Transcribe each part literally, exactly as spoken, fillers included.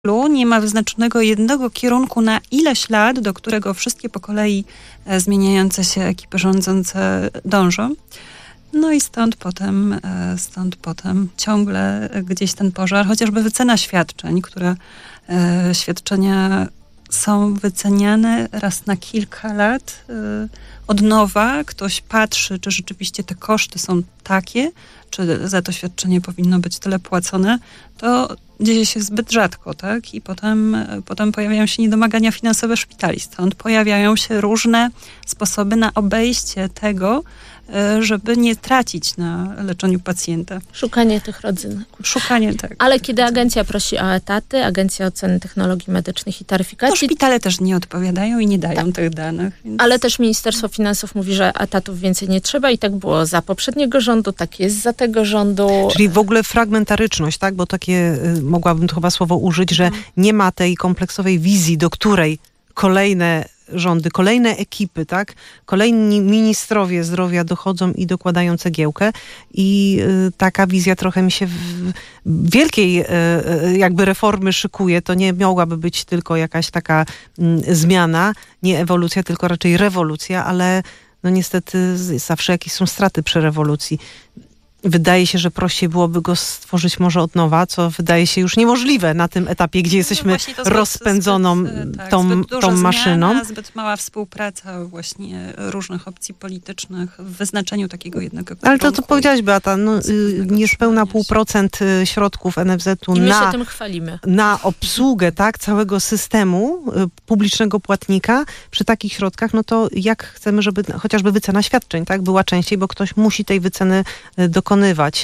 nie ma wyznaczonego jednego kierunku na ileś lat, do którego wszystkie po kolei e, zmieniające się ekipy rządzące dążą. No i stąd potem, e, stąd potem ciągle gdzieś ten pożar, chociażby wycena świadczeń, które e, świadczenia są wyceniane raz na kilka lat e, od nowa. Ktoś patrzy, czy rzeczywiście te koszty są takie, czy za to świadczenie powinno być tyle płacone, to dzieje się zbyt rzadko, tak? I potem, potem pojawiają się niedomagania finansowe szpitali. Stąd pojawiają się różne sposoby na obejście tego, żeby nie tracić na leczeniu pacjenta. Szukanie tych rodzyn. Szukanie, tak. Ale kiedy agencja prosi o etaty, Agencja Oceny Technologii Medycznych i Taryfikacji... To szpitale też nie odpowiadają i nie dają tak. tych danych. Więc... Ale też Ministerstwo Finansów mówi, że etatów więcej nie trzeba i tak było za poprzedniego rządu, tak jest za tego rządu. Czyli w ogóle fragmentaryczność, tak? Bo takie, y, mogłabym to chyba słowo użyć, że hmm. nie ma tej kompleksowej wizji, do której kolejne rządy, kolejne ekipy, tak? Kolejni ministrowie zdrowia dochodzą i dokładają cegiełkę i y, taka wizja trochę mi się w, w wielkiej y, jakby reformy szykuje. To nie mogłaby być tylko jakaś taka y, zmiana, nie ewolucja, tylko raczej rewolucja, ale no niestety zawsze jakieś są straty przy rewolucji. Wydaje się, że prościej byłoby go stworzyć może od nowa, co wydaje się już niemożliwe na tym etapie, gdzie jesteśmy no rozpędzoną zbyt, tak, tą, zbyt tą maszyną. Zmiana, zbyt mała współpraca właśnie różnych opcji politycznych w wyznaczeniu takiego jednego kierunku. Ale to, co powiedziałaś, Beata, no, niespełna pół procent środków N F Z-u I my na, się tym chwalimy. na obsługę tak, całego systemu publicznego płatnika przy takich środkach, no to jak chcemy, żeby chociażby wycena świadczeń tak, była częściej, bo ktoś musi tej wyceny dokonywać.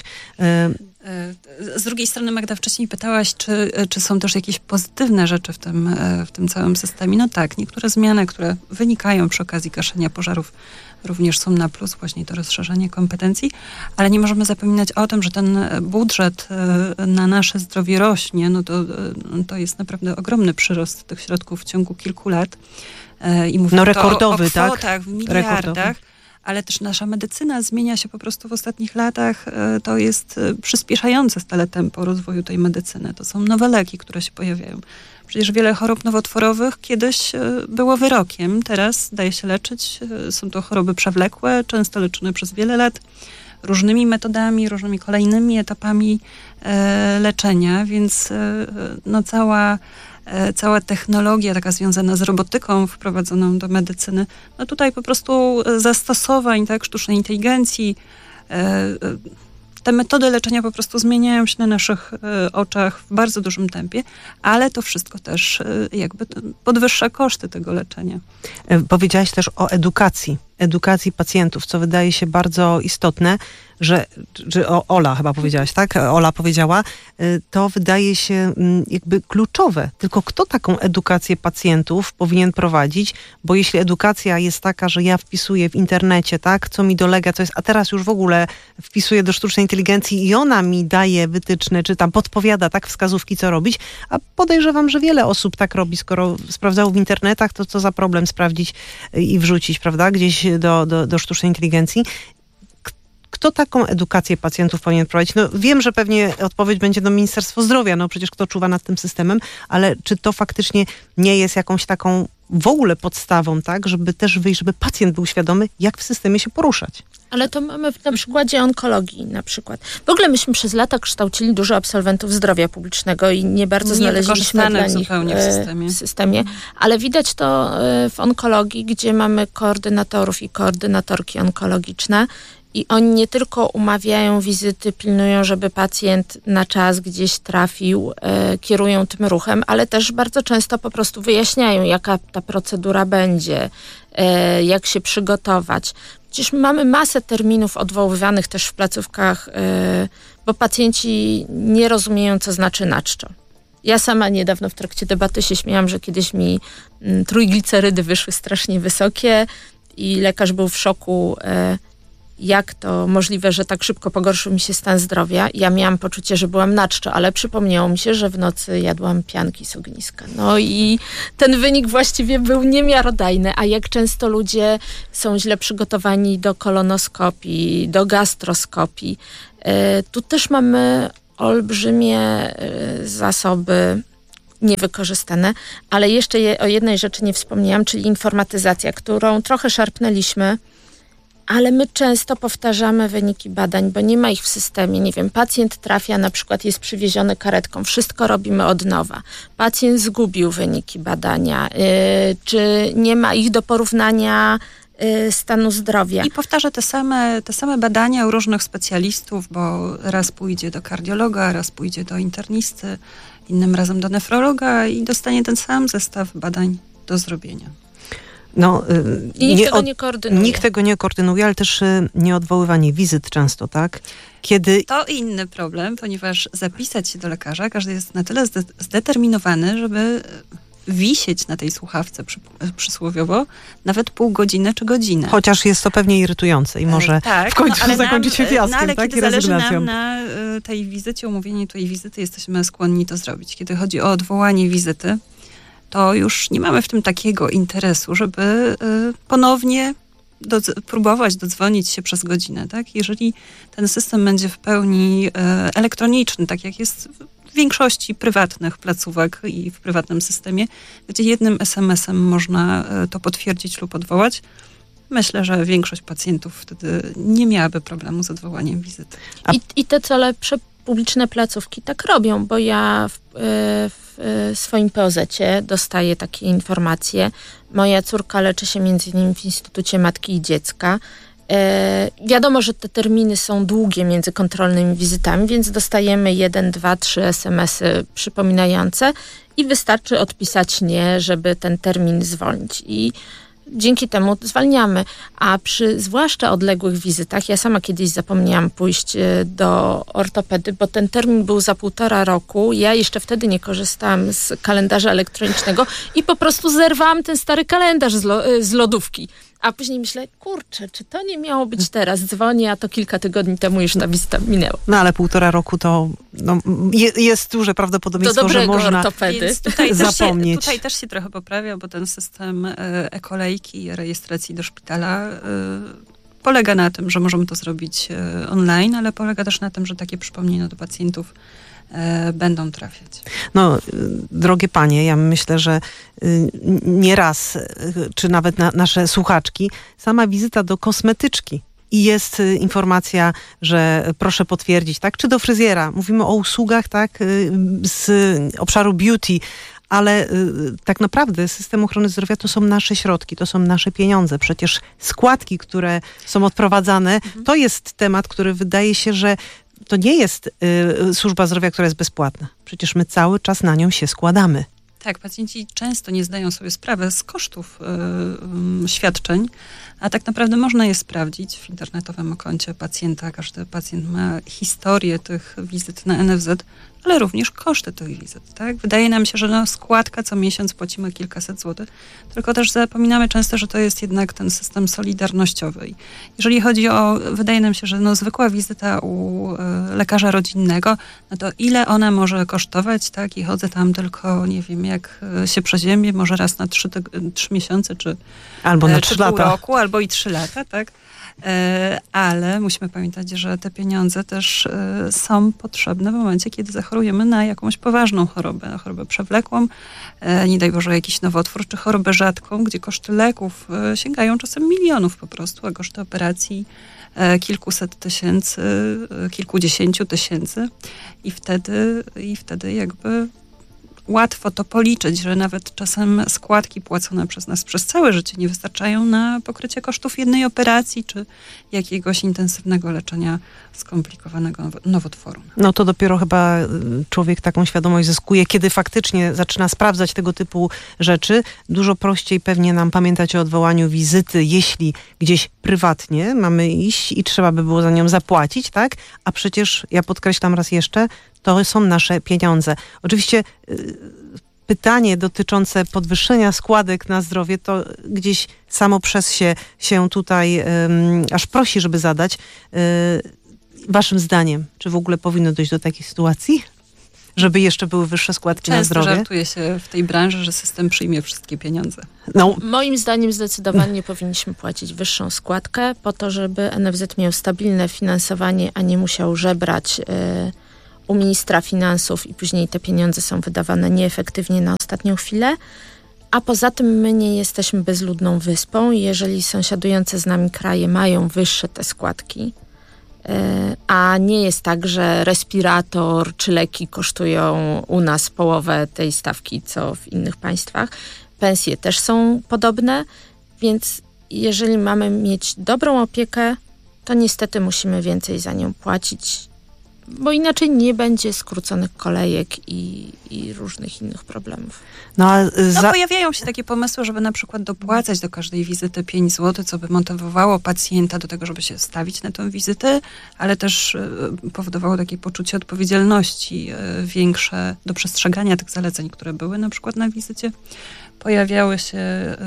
Z drugiej strony, Magda, wcześniej pytałaś, czy, czy są też jakieś pozytywne rzeczy w tym, w tym całym systemie. No tak, niektóre zmiany, które wynikają przy okazji gaszenia pożarów, również są na plus, właśnie to rozszerzenie kompetencji, ale nie możemy zapominać o tym, że ten budżet na nasze zdrowie rośnie, no to, to jest naprawdę ogromny przyrost tych środków w ciągu kilku lat. I mówię no rekordowy, o, o kwotach, tak? w miliardach. Rekordowy. Ale też nasza medycyna zmienia się po prostu w ostatnich latach. To jest przyspieszające stale tempo rozwoju tej medycyny. To są nowe leki, które się pojawiają. Przecież wiele chorób nowotworowych kiedyś było wyrokiem. Teraz daje się leczyć. Są to choroby przewlekłe, często leczone przez wiele lat, różnymi metodami, różnymi kolejnymi etapami leczenia. Więc no cała... cała technologia taka związana z robotyką wprowadzoną do medycyny, no tutaj po prostu zastosowań, tak, sztucznej inteligencji, te metody leczenia po prostu zmieniają się na naszych oczach w bardzo dużym tempie, ale to wszystko też jakby podwyższa koszty tego leczenia. Powiedziałaś też o edukacji, edukacji pacjentów, co wydaje się bardzo istotne, że, czy o, Ola chyba powiedziałaś, tak? Ola powiedziała, to wydaje się jakby kluczowe. Tylko kto taką edukację pacjentów powinien prowadzić? Bo jeśli edukacja jest taka, że ja wpisuję w internecie, tak? Co mi dolega, co jest, a teraz już w ogóle wpisuję do sztucznej inteligencji i ona mi daje wytyczne, czy tam podpowiada, tak? Wskazówki, co robić. A podejrzewam, że wiele osób tak robi, skoro sprawdzało w internetach, to co za problem sprawdzić i wrzucić, prawda? Gdzieś do, do, do sztucznej inteligencji. Kto taką edukację pacjentów powinien prowadzić? No wiem, że pewnie odpowiedź będzie do Ministerstwo Zdrowia, no przecież kto czuwa nad tym systemem, ale czy to faktycznie nie jest jakąś taką w ogóle podstawą, tak, żeby też wyjść, żeby pacjent był świadomy, jak w systemie się poruszać? Ale to mamy na przykładzie onkologii na przykład. W ogóle myśmy przez lata kształcili dużo absolwentów zdrowia publicznego i nie bardzo nie znaleźliśmy dla nich w systemie. w systemie. Ale widać to w onkologii, gdzie mamy koordynatorów i koordynatorki onkologiczne. I oni nie tylko umawiają wizyty, pilnują, żeby pacjent na czas gdzieś trafił, e, kierują tym ruchem, ale też bardzo często po prostu wyjaśniają, jaka ta procedura będzie, e, jak się przygotować. Przecież mamy masę terminów odwoływanych też w placówkach, e, bo pacjenci nie rozumieją, co znaczy naczczo. Ja sama niedawno w trakcie debaty się śmiałam, że kiedyś mi m, trójglicerydy wyszły strasznie wysokie i lekarz był w szoku, e, jak to możliwe, że tak szybko pogorszył mi się stan zdrowia. Ja miałam poczucie, że byłam na czczo, ale przypomniało mi się, że w nocy jadłam pianki z ogniska. No i ten wynik właściwie był niemiarodajny, a jak często ludzie są źle przygotowani do kolonoskopii, do gastroskopii. Tu też mamy olbrzymie zasoby niewykorzystane. Ale jeszcze je, o jednej rzeczy nie wspomniałam, czyli informatyzacja, którą trochę szarpnęliśmy, ale my często powtarzamy wyniki badań, bo nie ma ich w systemie. Nie wiem, pacjent trafia, na przykład jest przywieziony karetką, wszystko robimy od nowa. Pacjent zgubił wyniki badania, yy, czy nie ma ich do porównania yy, stanu zdrowia. I powtarza te same, te same badania u różnych specjalistów, bo raz pójdzie do kardiologa, raz pójdzie do internisty, innym razem do nefrologa i dostanie ten sam zestaw badań do zrobienia. No, I nikt nie tego od, nie koordynuje. Nikt tego nie koordynuje, ale też nieodwoływanie wizyt często, tak? Kiedy... To inny problem, ponieważ zapisać się do lekarza, każdy jest na tyle zde- zdeterminowany, żeby wisieć na tej słuchawce przy, przysłowiowo nawet pół godziny czy godzinę. Chociaż jest to pewnie irytujące i może e, tak, w końcu no, zakończyć się fiaskiem, no, ale tak? Kiedy zależy nam na y, tej wizycie, umówieniu tej wizyty, jesteśmy skłonni to zrobić. Kiedy chodzi o odwołanie wizyty, to już nie mamy w tym takiego interesu, żeby y, ponownie do, próbować dodzwonić się przez godzinę. Tak? Jeżeli ten system będzie w pełni y, elektroniczny, tak jak jest w większości prywatnych placówek i w prywatnym systemie, gdzie jednym es em esem można y, to potwierdzić lub odwołać, myślę, że większość pacjentów wtedy nie miałaby problemu z odwołaniem wizyty. I, i te cele prze publiczne placówki tak robią, bo ja w, w swoim P O zecie dostaję takie informacje. Moja córka leczy się między innymi w Instytucie Matki i Dziecka. E, wiadomo, że te terminy są długie między kontrolnymi wizytami, więc dostajemy jeden, dwa, trzy es em esy przypominające i wystarczy odpisać nie, żeby ten termin zwolnić. I dzięki temu zwalniamy. A przy zwłaszcza odległych wizytach, ja sama kiedyś zapomniałam pójść do ortopedy, bo ten termin był za półtora roku. Ja jeszcze wtedy nie korzystałam z kalendarza elektronicznego i po prostu zerwałam ten stary kalendarz z, lo, z lodówki. A później myślę, kurczę, czy to nie miało być teraz? Dzwonię, a to kilka tygodni temu już ta wizyta minęła. No ale półtora roku to no, je, jest duże prawdopodobieństwo, że można ortopedy. Tutaj zapomnieć. Też się, tutaj też się trochę poprawia, bo ten system e-kolejki i rejestracji do szpitala y, polega na tym, że możemy to zrobić y, online, ale polega też na tym, że takie przypomnienia do pacjentów będą trafiać. No, drogie panie, ja myślę, że nieraz, czy nawet na, nasze słuchaczki, sama wizyta do kosmetyczki i jest informacja, że proszę potwierdzić, tak? Czy do fryzjera. Mówimy o usługach, tak? Z obszaru beauty, ale tak naprawdę system ochrony zdrowia to są nasze środki, to są nasze pieniądze. Przecież składki, które są odprowadzane, mhm. to jest temat, który wydaje się, że to nie jest y, służba zdrowia, która jest bezpłatna. Przecież my cały czas na nią się składamy. Tak, pacjenci często nie zdają sobie sprawy z kosztów y, y, świadczeń, a tak naprawdę można je sprawdzić w internetowym koncie pacjenta. Każdy pacjent ma historię tych wizyt na en ef zet, ale również koszty tych wizyt. Tak? Wydaje nam się, że no, składka co miesiąc płacimy kilkaset złotych, tylko też zapominamy często, że to jest jednak ten system solidarnościowy. Jeżeli chodzi o, wydaje nam się, że no, zwykła wizyta u y, lekarza rodzinnego, no to ile ona może kosztować, tak? I chodzę tam tylko, nie wiem, jak się przeziębię, może raz na trzy, trzy miesiące, czy, albo na czy trzy pół lata. roku, albo i trzy lata, tak? Ale musimy pamiętać, że te pieniądze też są potrzebne w momencie, kiedy zachorujemy na jakąś poważną chorobę, na chorobę przewlekłą, nie daj Boże jakiś nowotwór, czy chorobę rzadką, gdzie koszty leków sięgają czasem milionów po prostu, a koszty operacji kilkuset tysięcy, kilkudziesięciu tysięcy i wtedy, i wtedy jakby łatwo to policzyć, że nawet czasem składki płacone przez nas przez całe życie nie wystarczają na pokrycie kosztów jednej operacji czy jakiegoś intensywnego leczenia skomplikowanego nowotworu. No to dopiero chyba człowiek taką świadomość zyskuje, kiedy faktycznie zaczyna sprawdzać tego typu rzeczy. Dużo prościej pewnie nam pamiętać o odwołaniu wizyty, jeśli gdzieś prywatnie mamy iść i trzeba by było za nią zapłacić, tak? A przecież, ja podkreślam raz jeszcze, to są nasze pieniądze. Oczywiście y, pytanie dotyczące podwyższenia składek na zdrowie to gdzieś samo przez się, się tutaj y, aż prosi, żeby zadać. Y, waszym zdaniem, czy w ogóle powinno dojść do takiej sytuacji? Żeby jeszcze były wyższe składki Często na zdrowie? Często żartuje się w tej branży, że system przyjmie wszystkie pieniądze. No. Moim zdaniem zdecydowanie powinniśmy płacić wyższą składkę po to, żeby en ef zet miał stabilne finansowanie, a nie musiał żebrać y, u ministra finansów i później te pieniądze są wydawane nieefektywnie na ostatnią chwilę. A poza tym my nie jesteśmy bezludną wyspą. Jeżeli sąsiadujące z nami kraje mają wyższe te składki, a nie jest tak, że respirator czy leki kosztują u nas połowę tej stawki, co w innych państwach. Pensje też są podobne, więc jeżeli mamy mieć dobrą opiekę, to niestety musimy więcej za nią płacić, bo inaczej nie będzie skróconych kolejek i, i różnych innych problemów. No, a za... no pojawiają się takie pomysły, żeby na przykład dopłacać do każdej wizyty pięć złotych, co by motywowało pacjenta do tego, żeby się stawić na tę wizytę, ale też y, powodowało takie poczucie odpowiedzialności y, większe do przestrzegania tych zaleceń, które były na przykład na wizycie. Pojawiały się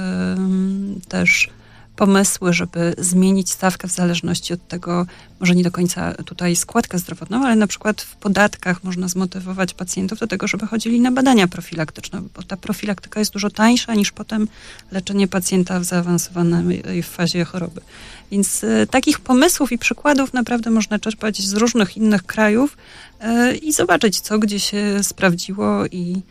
y, też pomysły, żeby zmienić stawkę w zależności od tego, może nie do końca tutaj składkę zdrowotną, ale na przykład w podatkach można zmotywować pacjentów do tego, żeby chodzili na badania profilaktyczne, bo ta profilaktyka jest dużo tańsza niż potem leczenie pacjenta w zaawansowanej fazie choroby. Więc y, takich pomysłów i przykładów naprawdę można czerpać z różnych innych krajów y, i zobaczyć, co gdzie się sprawdziło i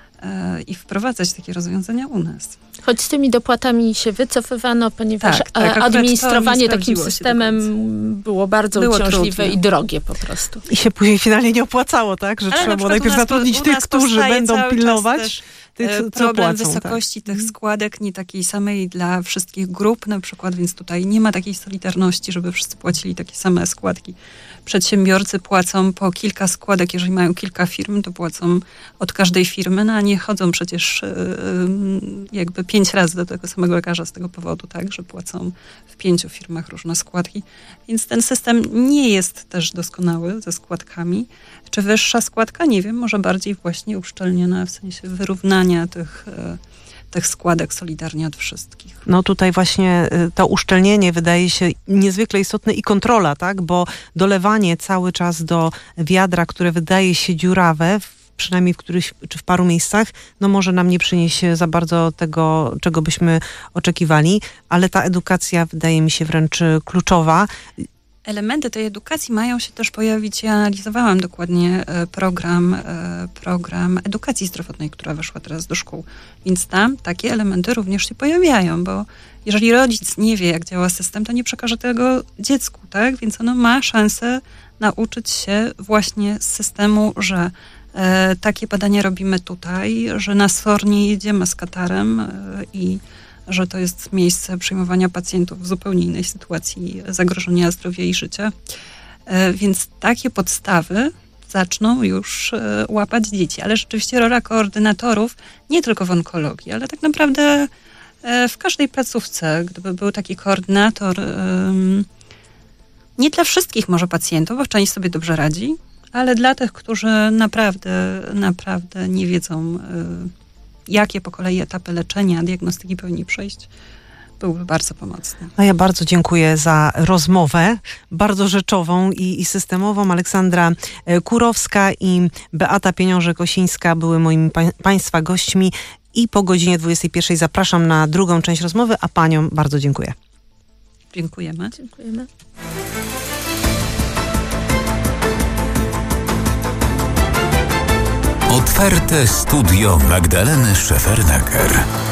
i wprowadzać takie rozwiązania u nas. Choć z tymi dopłatami się wycofywano, ponieważ tak, tak, administrowanie takim systemem było bardzo było uciążliwe trudne. I drogie po prostu. I się później finalnie nie opłacało, tak? Że ale trzeba było najpierw zatrudnić tych, którzy będą pilnować tych, co problem płacą, wysokości tak. tych składek, nie takiej samej dla wszystkich grup na przykład, więc tutaj nie ma takiej solidarności, żeby wszyscy płacili takie same składki. Przedsiębiorcy płacą po kilka składek, jeżeli mają kilka firm, to płacą od każdej firmy, no a nie chodzą przecież yy, jakby pięć razy do tego samego lekarza z tego powodu, tak, że płacą w pięciu firmach różne składki. Więc ten system nie jest też doskonały ze składkami. Czy wyższa składka? Nie wiem, może bardziej właśnie uszczelniona w sensie wyrównania tych yy, tych składek solidarnie od wszystkich. No tutaj właśnie to uszczelnienie wydaje się niezwykle istotne i kontrola, tak? Bo dolewanie cały czas do wiadra, które wydaje się dziurawe, przynajmniej w których czy w paru miejscach, no może nam nie przynieść za bardzo tego, czego byśmy oczekiwali, ale ta edukacja wydaje mi się wręcz kluczowa. Elementy tej edukacji mają się też pojawić. Ja analizowałam dokładnie program, program edukacji zdrowotnej, która weszła teraz do szkół. Więc tam takie elementy również się pojawiają, bo jeżeli rodzic nie wie, jak działa system, to nie przekaże tego dziecku, tak? Więc ono ma szansę nauczyć się właśnie z systemu, że e, takie badania robimy tutaj, że na SOR nie jedziemy z katarem e, i że to jest miejsce przyjmowania pacjentów w zupełnie innej sytuacji zagrożenia zdrowia i życia. Więc takie podstawy zaczną już łapać dzieci. Ale rzeczywiście rola koordynatorów, nie tylko w onkologii, ale tak naprawdę w każdej placówce, gdyby był taki koordynator, nie dla wszystkich może pacjentów, bo część sobie dobrze radzi, ale dla tych, którzy naprawdę, naprawdę nie wiedzą, jakie po kolei etapy leczenia, diagnostyki powinni przejść, byłby bardzo pomocny. No ja bardzo dziękuję za rozmowę, bardzo rzeczową i, i systemową. Aleksandra Kurowska i Beata Pieniążek-Osińska były moimi pa- Państwa gośćmi i po godzinie dwudziestej pierwszej zapraszam na drugą część rozmowy, a Paniom bardzo dziękuję. Dziękujemy. Dziękujemy. Otwarte studio Magdaleny Szefernaker.